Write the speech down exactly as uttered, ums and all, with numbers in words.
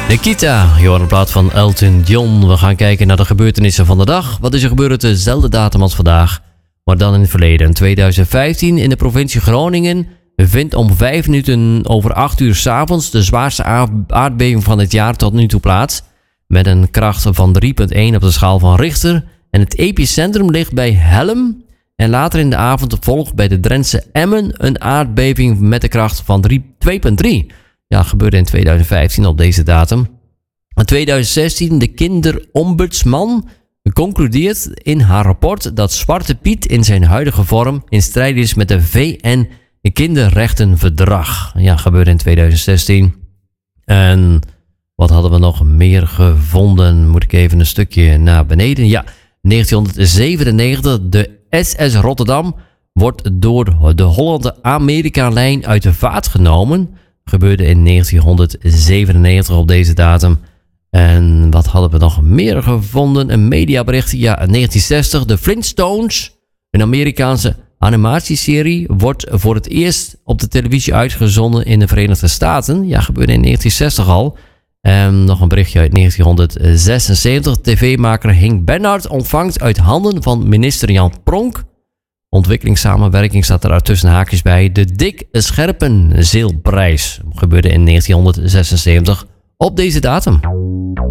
Nikita, je hoort een plaat van Elton John. We gaan kijken naar de gebeurtenissen van de dag. Wat is er gebeurd op dezelfde datum als vandaag, maar dan in het verleden? In twintig vijftien in de provincie Groningen vindt om vijf minuten over acht uur 's avonds de zwaarste aardbeving van het jaar tot nu toe plaats. Met een kracht van drie komma één op de schaal van Richter. En het epicentrum ligt bij Helm. En later in de avond volgt bij de Drentse Emmen een aardbeving met de kracht van twee komma drie. Ja, gebeurde in twintig vijftien op deze datum. In twintig zestien, de kinderombudsman concludeert in haar rapport dat Zwarte Piet in zijn huidige vorm in strijd is met de V N-kinderrechtenverdrag. Ja, gebeurde in twintig zestien. En wat hadden we nog meer gevonden? Moet ik even een stukje naar beneden. Ja, negentien zevenennegentig, de S S Rotterdam wordt door de Holland-Amerika-lijn uit de vaart genomen. Gebeurde in negentien zevenennegentig op deze datum. En wat hadden we nog meer gevonden? Een mediabericht. Ja, in negentien zestig. De Flintstones, een Amerikaanse animatieserie, wordt voor het eerst op de televisie uitgezonden in de Verenigde Staten. Ja, gebeurde in negentien zestig al. En nog een berichtje uit negentien zesenzeventig. T V-maker Henk Bernhard ontvangt uit handen van minister Jan Pronk. Ontwikkelingssamenwerking staat er tussen haakjes bij. De Dick Scherpenzeelprijs gebeurde in negentien zesenzeventig op deze datum.